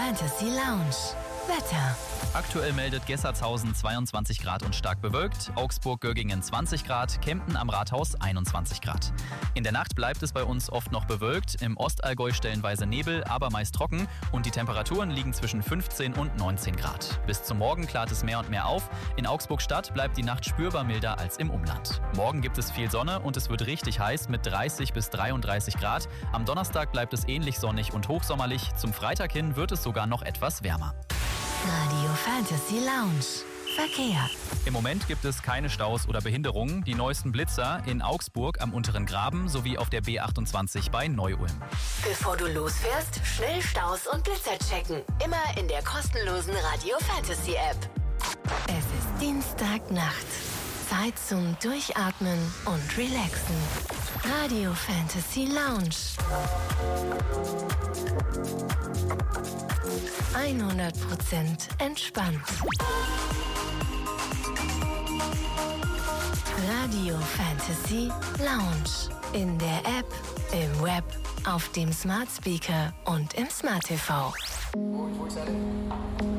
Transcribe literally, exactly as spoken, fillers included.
Fantasy Lounge. Wetter. Aktuell meldet Gessertshausen zweiundzwanzig Grad und stark bewölkt, Augsburg-Göggingen zwanzig Grad, Kempten am Rathaus einundzwanzig Grad. In der Nacht bleibt es bei uns oft noch bewölkt, im Ostallgäu stellenweise Nebel, aber meist trocken und die Temperaturen liegen zwischen fünfzehn und neunzehn Grad. Bis zum Morgen klart es mehr und mehr auf. In Augsburg-Stadt bleibt die Nacht spürbar milder als im Umland. Morgen gibt es viel Sonne und es wird richtig heiß mit dreißig bis dreiunddreißig Grad. Am Donnerstag bleibt es ähnlich sonnig und hochsommerlich. Zum Freitag hin wird es sogar noch etwas wärmer. Radio Fantasy Lounge. Verkehr. Im Moment gibt es keine Staus oder Behinderungen. Die neuesten Blitzer in Augsburg am Unteren Graben sowie auf der B achtundzwanzig bei Neu-Ulm. Bevor du losfährst, schnell Staus und Blitzer checken. Immer in der kostenlosen Radio Fantasy App. Es ist Dienstagnacht. Zeit zum Durchatmen und Relaxen. Radio Fantasy Lounge. hundert Prozent entspannt. Radio Fantasy Lounge. In der App, im Web, auf dem Smart Speaker und im Smart T V.